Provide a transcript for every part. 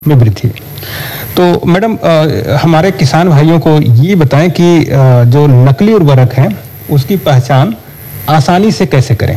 में वृद्धि। तो मैडम हमारे किसान भाइयों को ये बताएं कि जो नकली उर्वरक हैं उसकी पहचान आसानी से कैसे करें।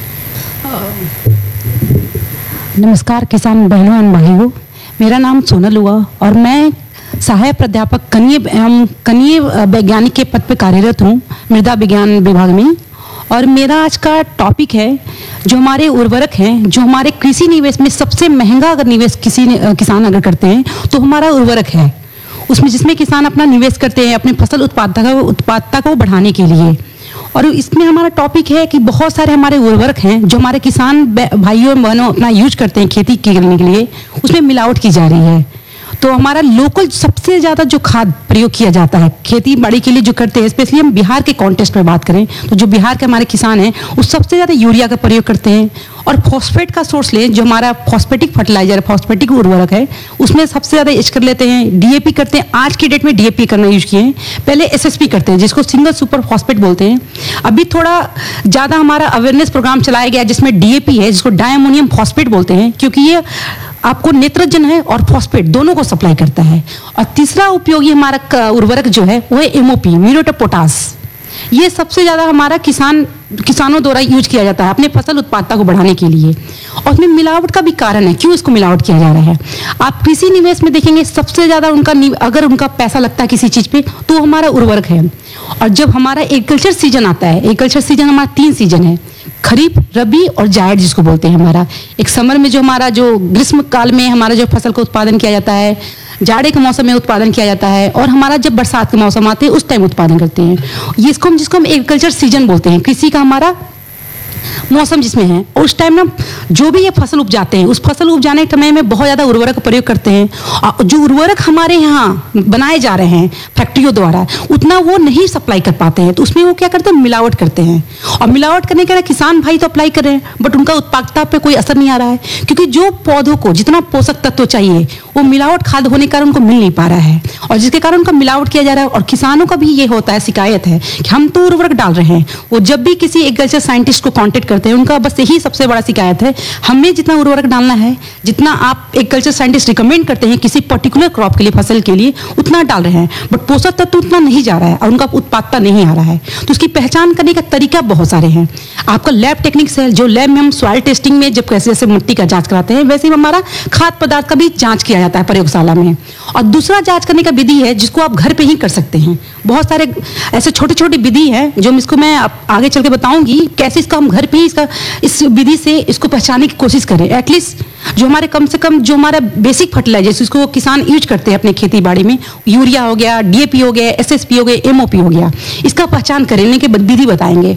नमस्कार किसान बहनों एवं भाइयों, मेरा नाम सोनल हुआ और मैं सहायक प्राध्यापक कनीय वैज्ञानिक के पद पर कार्यरत हूँ मृदा विज्ञान विभाग में। और मेरा आज का टॉपिक है जो हमारे उर्वरक हैं, जो हमारे कृषि निवेश में सबसे महंगा अगर निवेश किसान अगर करते हैं तो हमारा उर्वरक है उसमें, जिसमें किसान अपना निवेश करते हैं अपनी फसल उत्पादकता को बढ़ाने के लिए। और इसमें हमारा टॉपिक है कि बहुत सारे हमारे उर्वरक हैं जो हमारे किसान भाइयों बहनों अपना यूज करते हैं खेती करने के लिए, उसमें मिलावट की जा रही है। तो हमारा लोकल सबसे ज़्यादा जो खाद प्रयोग किया जाता है खेती बाड़ी के लिए जो करते हैं, स्पेशली हम बिहार के कॉन्टेक्स्ट में बात करें तो जो बिहार के हमारे किसान हैं वो सबसे ज़्यादा यूरिया का प्रयोग करते हैं। और फॉस्फेट का सोर्स लें, जो हमारा फॉस्फेटिक फर्टिलाइजर फॉस्फेटिक उर्वरक है उसमें सबसे ज़्यादा यूज कर लेते हैं, डीएपी करते हैं। आज की डेट में डीएपी करना यूज किए हैं, पहले एसएसपी करते हैं जिसको सिंगल सुपर फॉस्फेट बोलते हैं। अभी थोड़ा ज़्यादा हमारा अवेयरनेस प्रोग्राम चलाया गया जिसमें डीएपी है जिसको डायमोनियम फॉस्फेट बोलते हैं, क्योंकि ये आपको नेत्रजन है और फॉस्फेट दोनों को सप्लाई करता है। और तीसरा उपयोगी हमारा उर्वरक जो है वो है एमओपी म्यूरेट ऑफ पोटाश। ये सबसे ज़्यादा हमारा किसानों द्वारा यूज किया जाता है अपने फसल उत्पादकता को बढ़ाने के लिए। और उसमें मिलावट का भी कारण है, क्यों इसको मिलावट किया जा रहा है। आप कृषि निवेश में देखेंगे सबसे ज़्यादा अगर उनका पैसा लगता है किसी चीज़ पे तो हमारा उर्वरक है। और जब हमारा एग्रीकल्चर सीजन आता है, एग्रीकल्चर सीजन हमारा 3 सीजन है, खरीफ, रबी और जायद जिसको बोलते हैं। हमारा एक समर में जो हमारा जो ग्रीष्म काल में हमारा जो फसल का उत्पादन किया जाता है, जाड़े के मौसम में उत्पादन किया जाता है, और हमारा जब बरसात के मौसम आते हैं उस टाइम उत्पादन करते हैं। जिसको हम एग्रीकल्चर सीजन बोलते हैं, कृषि का हमारा मौसम जिसमें है। और उस टाइम ना जो भी ये फसल उपजाते हैं उस फसल उपजाने के समय में बहुत ज़्यादा उर्वरक का प्रयोग करते हैं। और जो उर्वरक हमारे यहाँ बनाए जा रहे हैं फैक्ट्रियों द्वारा उतना वो नहीं सप्लाई कर पाते हैं, तो उसमें वो क्या करते हैं मिलावट करते हैं। और मिलावट करने के लिए किसान भाई तो अप्लाई कर रहे हैं बट उनका उत्पादकता पे कोई असर नहीं आ रहा है, क्योंकि जो पौधों को जितना पोषक तत्व चाहिए वो मिलावट खाद होने के कारण उनको मिल नहीं पा रहा है, और जिसके कारण उनका मिलावट किया जा रहा है। और किसानों का भी ये होता है, शिकायत है कि हम तो उर्वरक डाल रहे हैं। वो जब भी किसी एग्रीकल्चर साइंटिस्ट को कांटेक्ट करते हैं उनका बस यही सबसे बड़ा शिकायत है, हमें जितना उर्वरक डालना है, जितना आप एग्रीकल्चर साइंटिस्ट रिकमेंड करते हैं किसी पर्टिकुलर क्रॉप के लिए फसल के लिए उतना डाल रहे हैं, बट पोषक तत्व उतना नहीं जा रहा है और उनका उत्पादकता नहीं आ रहा है। तो उसकी पहचान करने का तरीका बहुत सारे हैं। आपका लैब टेक्निक्स है, जो लैब में हम सॉइल टेस्टिंग में जब जैसे मिट्टी का जांच कराते हैं वैसे ही हमारा खाद्य पदार्थ का भी जांच किया जाता है प्रयोगशाला में। और दूसरा जांच करने का विधि है जिसको आप घर पे ही कर सकते हैं। बहुत सारे ऐसे छोटे छोटे विधि है जो इसको मैं आगे चल के बताऊंगी कैसे इसका हम घर पे ही इस विधि से इसको पहचानने की कोशिश करें। एटलीस्ट जो हमारे कम से कम जो हमारा बेसिक फर्टिलाइजर जिसको किसान यूज करते हैं अपने खेती बाड़ी में, यूरिया हो गया, डीएपी हो गया, एसएसपी हो गया, एमओपी हो गया, इसका पहचान करने के विधि बताएंगे।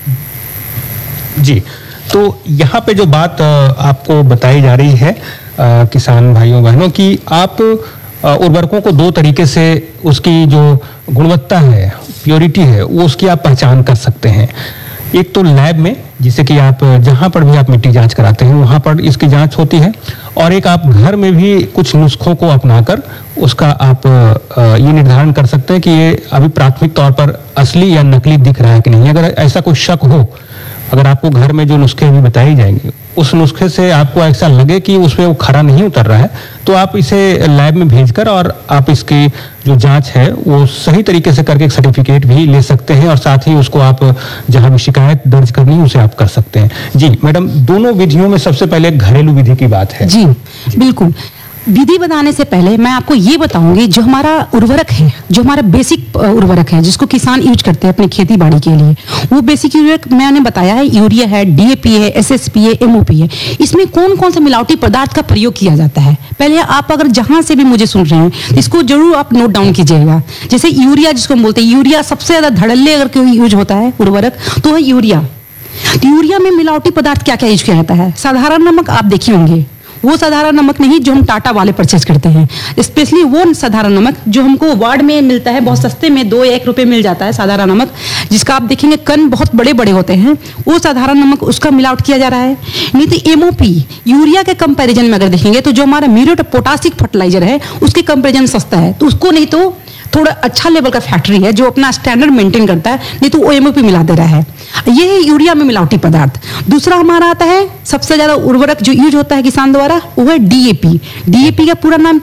जी, तो यहाँ पे जो बात आपको बताई जा रही है किसान भाइयों बहनों की, आप उर्वरकों को 2 तरीके से उसकी जो गुणवत्ता है, प्योरिटी है, वो उसकी आप पहचान कर सकते हैं। एक तो लैब में, जिसे कि आप जहाँ पर भी आप मिट्टी जांच कराते हैं वहाँ पर इसकी जांच होती है, और एक आप घर में भी कुछ नुस्खों को अपनाकर उसका आप ये निर्धारण कर सकते हैं कि ये अभी प्राथमिक तौर पर असली या नकली दिख रहा है कि नहीं। अगर ऐसा कोई शक हो, अगर आपको घर में जो नुस्खे भी बताए जाएंगे उस नुस्खे से आपको ऐसा लगे कि उसमें वो खरा नहीं उतर रहा है, तो आप इसे लैब में भेजकर और आप इसकी जो जांच है वो सही तरीके से करके एक सर्टिफिकेट भी ले सकते हैं, और साथ ही उसको आप जहां भी शिकायत दर्ज करनी है उसे आप कर सकते हैं। जी मैडम, दोनों विधियों में सबसे पहले घरेलू विधि की बात है। जी बिल्कुल। विधि बताने से पहले मैं आपको ये बताऊंगी जो हमारा उर्वरक है, जो हमारा बेसिक उर्वरक है जिसको किसान यूज करते हैं अपनी खेती बाड़ी के लिए, वो बेसिक उर्वरक मैंने बताया है, यूरिया है, डीएपी है, एसएसपी है, एमओपी है। इसमें कौन कौन से मिलावटी पदार्थ का प्रयोग किया जाता है, पहले आप अगर जहां से भी मुझे सुन रहे हैं इसको जरूर आप नोट डाउन कीजिएगा। जैसे यूरिया जिसको हम बोलते हैं, यूरिया सबसे ज्यादा धड़ल्ले अगर कोई यूज होता है उर्वरक तो है यूरिया। यूरिया में मिलावटी पदार्थ क्या क्या यूज किया जाता है। साधारण नमक आप देखे होंगे, वो साधारण नमक नहीं जो हम टाटा वाले परचेज करते हैं, स्पेशली वो साधारण नमक जो हमको वार्ड में मिलता है बहुत सस्ते में, 2 या 1 रुपए मिल जाता है साधारण नमक, जिसका आप देखेंगे कण बहुत बड़े बड़े होते हैं, वो साधारण नमक उसका मिलावट किया जा रहा है। नहीं तो एमओपी यूरिया के कंपैरिजन में अगर देखेंगे तो जो हमारा म्यूरेट ऑफ पोटासिक फर्टिलाइजर है उसके कंपैरिजन सस्ता है, तो उसको नहीं तो थोड़ा अच्छा लेवल का फैक्ट्री है जो अपना स्टैंडर्ड मेंटेन करता है, नहीं तो वो एमओपी मिला दे रहा है। ये है यूरिया में मिलावटी पदार्थ। दूसरा हमारा आता है सबसे ज्यादा उर्वरक जो यूज होता है किसान द्वारा, वो है डीएपी। डीएपी का पूरा नाम